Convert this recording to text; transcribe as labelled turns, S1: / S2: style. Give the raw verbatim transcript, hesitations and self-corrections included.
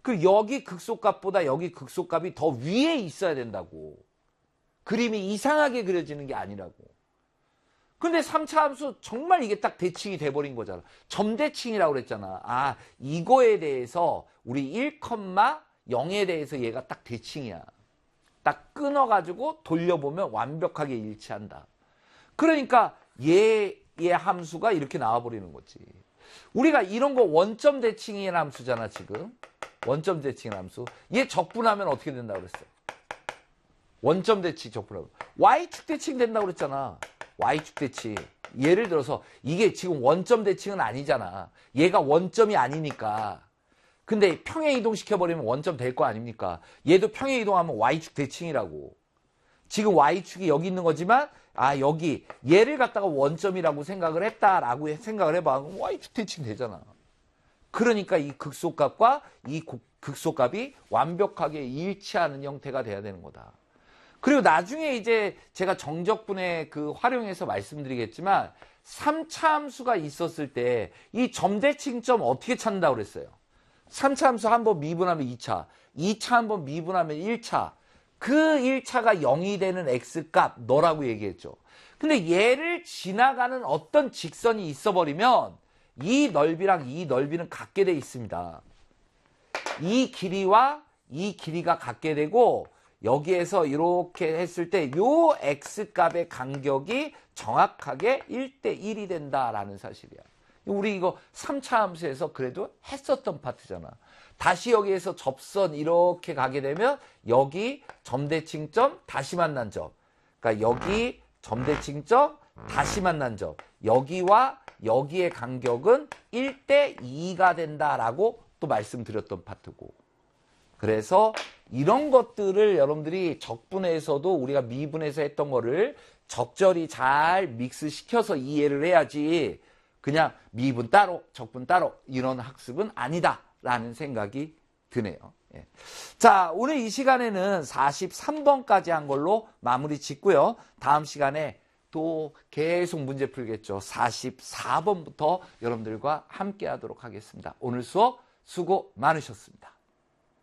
S1: 그 여기 극소값보다 여기 극소값이 더 위에 있어야 된다고. 그림이 이상하게 그려지는 게 아니라고. 근데 삼 차 함수 정말 이게 딱 대칭이 돼버린 거잖아. 점대칭이라고 그랬잖아. 아, 이거에 대해서 우리 일, 영에 대해서 얘가 딱 대칭이야. 딱 끊어가지고 돌려보면 완벽하게 일치한다. 그러니까 얘의 함수가 이렇게 나와버리는 거지. 우리가 이런 거 원점 대칭인 함수잖아, 지금. 원점 대칭인 함수. 얘 적분하면 어떻게 된다고 그랬어? 원점 대칭 적분하면. Y축 대칭 된다고 그랬잖아. Y축 대칭. 예를 들어서 이게 지금 원점 대칭은 아니잖아. 얘가 원점이 아니니까. 근데 평행 이동시켜버리면 원점 될 거 아닙니까? 얘도 평행 이동하면 Y축 대칭이라고. 지금 Y축이 여기 있는 거지만 아 여기 얘를 갖다가 원점이라고 생각을 했다라고 생각을 해봐. 그럼 Y축 대칭 되잖아. 그러니까 이 극소값과 이 극소값이 완벽하게 일치하는 형태가 돼야 되는 거다. 그리고 나중에 이제 제가 정적분의 그 활용해서 말씀드리겠지만 삼 차 함수가 있었을 때 이 점대칭점 어떻게 찾는다고 그랬어요? 삼 차 함수 한 번 미분하면 이 차, 이 차 한 번 미분하면 일 차. 그 일 차가 영이 되는 x값 너라고 얘기했죠. 근데 얘를 지나가는 어떤 직선이 있어버리면 이 넓이랑 이 넓이는 같게 돼 있습니다. 이 길이와 이 길이가 같게 되고 여기에서 이렇게 했을 때 요 x값의 간격이 정확하게 일 대 일이 된다라는 사실이야. 우리 이거 삼 차 함수에서 그래도 했었던 파트잖아. 다시 여기에서 접선 이렇게 가게 되면 여기 점대칭점 다시 만난 점. 그러니까 여기 점대칭점 다시 만난 점. 여기와 여기의 간격은 일 대 이가 된다라고 또 말씀드렸던 파트고. 그래서 이런 것들을 여러분들이 적분에서도 우리가 미분에서 했던 거를 적절히 잘 믹스시켜서 이해를 해야지 그냥 미분 따로 적분 따로 이런 학습은 아니다라는 생각이 드네요. 예. 자, 오늘 이 시간에는 사십삼 번까지 한 걸로 마무리 짓고요. 다음 시간에 또 계속 문제 풀겠죠. 사십사 번부터 여러분들과 함께 하도록 하겠습니다. 오늘 수업 수고 많으셨습니다.